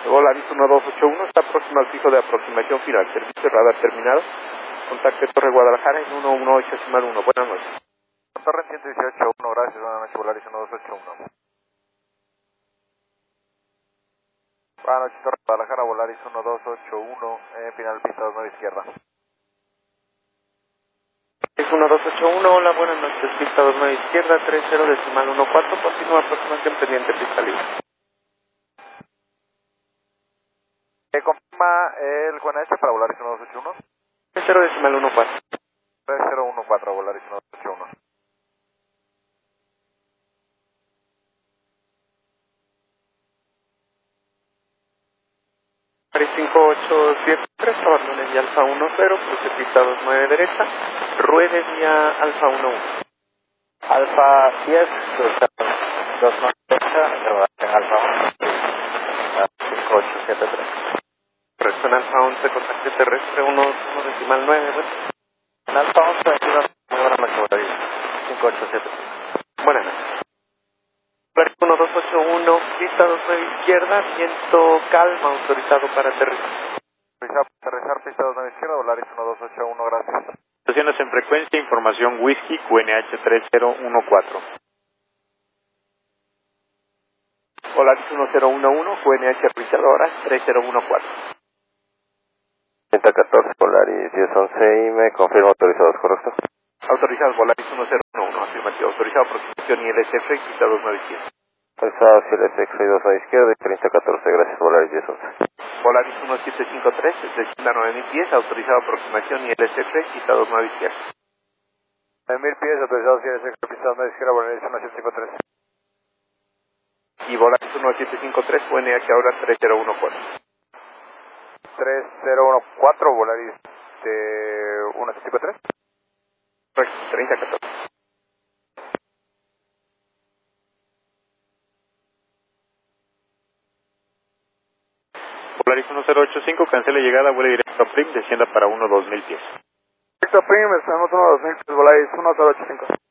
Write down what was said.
Volaris 1281 está próximo al fijo de aproximación final. Servicio radar terminado. Contacte Torre Guadalajara en 118.1. Buenas noches. Torre 118.1, gracias. Buenas noches, Volaris 1281. Buenas noches, Torre Guadalajara, Volaris 1281, final pista 29 izquierda. Es 1281, hola, buenas noches, pista 29 izquierda, 30.14, continúa aproximación pendiente, pista libre. Confirma el QNH para Volaris 1281. 30.14. 3014, Volaris 1281. 3587, abandone vía Alfa 10, cruce pista 29 derecha, ruede vía Alfa 11. Alfa 10, 29 derecha, Alfa 11, 5873. Correcto, en Alfa 11, contacte terrestre 1.9. En Alfa 11, aquí va, buenas noches, Volaris 5873. Buenas noches. 1281, pista 29 izquierda, viento calma, autorizado para aterrizar. Autorizado para aterrizar, pista 29 izquierda, Volaris 1281, gracias. Estaciones en frecuencia, información Whisky, QNH 3014. Volaris 1011, QNH aterrizadora 3014. 3014, Volaris 1011 y me confirma autorizados, ¿correcto? Autorizado, Volaris 1011, afirmativo. Autorizado, aproximación ILSF, pista 29 izquierda. Autorizado, CLSX 29 izquierda y 3014, gracias, Volaris 1011. Volaris 1753, descienda 9000 pies, autorizado, aproximación ILSF, pista 29 izquierda. 9000 pies, autorizados, CLSX, pista 29 izquierda, Volaris 1753. Y Volaris 1753, QNH ahora 3014. 3014, Volaris 1753. Correcto, 3014. Volaris 1085, cancele llegada, vuele directo a Prim, descienda para 1-2000 pies. Directo a Prim, estamos 1-2000 pies, Volaris 1085.